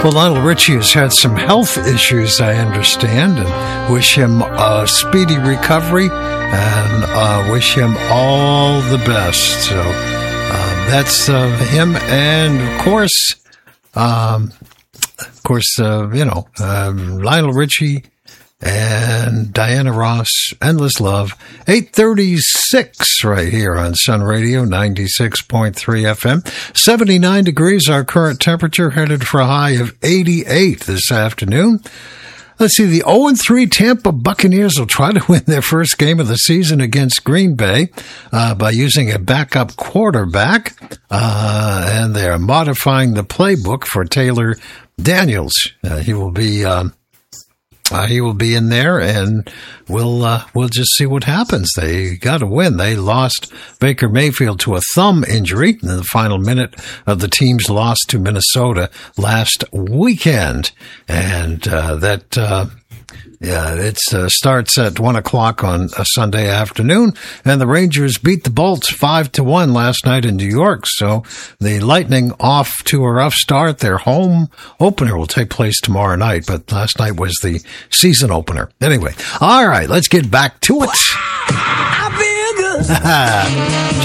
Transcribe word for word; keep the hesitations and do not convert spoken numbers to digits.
Well, Lionel Richie has had some health issues, I understand, and wish him a speedy recovery and uh, wish him all the best. So uh, that's uh, him, and of course, um, of course, uh, you know, uh, Lionel Richie and Diana Ross, Endless Love, eight thirty-six right here on Sun Radio, ninety-six point three F M. seventy-nine degrees, our current temperature, headed for a high of eighty-eight this afternoon. Let's see, the oh and three Tampa Buccaneers will try to win their first game of the season against Green Bay uh, by using a backup quarterback, uh, and they're modifying the playbook for Taylor Daniels. Uh, he will be... Um, Uh, he will be in there, and we'll uh, we'll just see what happens. They got to win. They lost Baker Mayfield to a thumb injury in the final minute of the team's loss to Minnesota last weekend, and uh, that uh, yeah, it uh, starts at one o'clock on a Sunday afternoon. And the Rangers beat the Bolts five to one last night in New York. So the Lightning off to a rough start. Their home opener will take place tomorrow night, but last night was the season opener. Anyway, all right, let's get back to it. I feel good.